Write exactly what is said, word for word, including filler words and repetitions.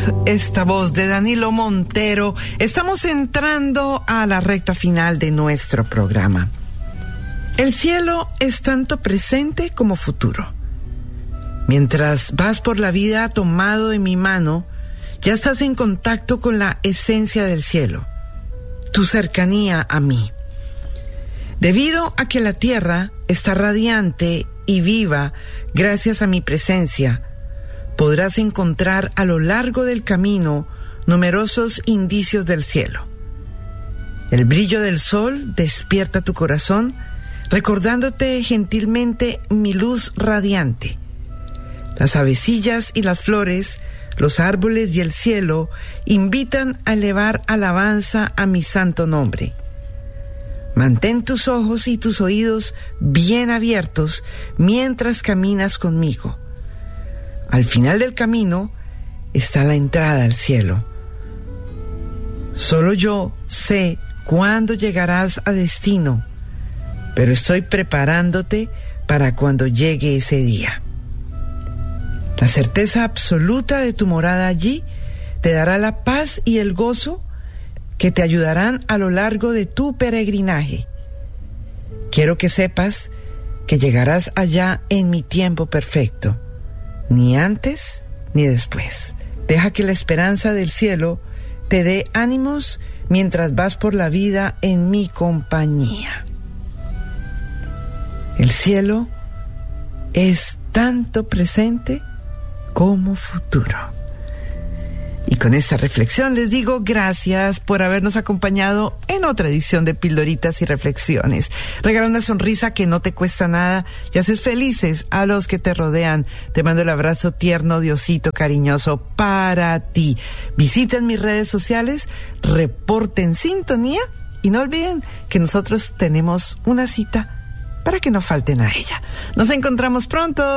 esta voz de Danilo Montero. Estamos entrando a la recta final de nuestro programa. El cielo es tanto presente como futuro. Mientras vas por la vida tomado de mi mano, ya estás en contacto con la esencia del cielo, tu cercanía a mí. Debido a que la tierra está radiante y viva gracias a mi presencia, podrás encontrar a lo largo del camino numerosos indicios del cielo. El brillo del sol despierta tu corazón, recordándote gentilmente mi luz radiante. Las avecillas y las flores, los árboles y el cielo invitan a elevar alabanza a mi santo nombre. Mantén tus ojos y tus oídos bien abiertos mientras caminas conmigo. Al final del camino está la entrada al cielo. Solo yo sé cuándo llegarás a destino, pero estoy preparándote para cuando llegue ese día. La certeza absoluta de tu morada allí te dará la paz y el gozo que te ayudarán a lo largo de tu peregrinaje. Quiero que sepas que llegarás allá en mi tiempo perfecto, ni antes ni después. Deja que la esperanza del cielo te dé ánimos mientras vas por la vida en mi compañía. El cielo es tanto presente como futuro. Y con esta reflexión les digo gracias por habernos acompañado en otra edición de Pildoritas y Reflexiones. Regala una sonrisa que no te cuesta nada y haces felices a los que te rodean. Te mando el abrazo tierno, Diosito cariñoso para ti. Visiten mis redes sociales, reporten sintonía y no olviden que nosotros tenemos una cita para que no falten a ella. Nos encontramos pronto.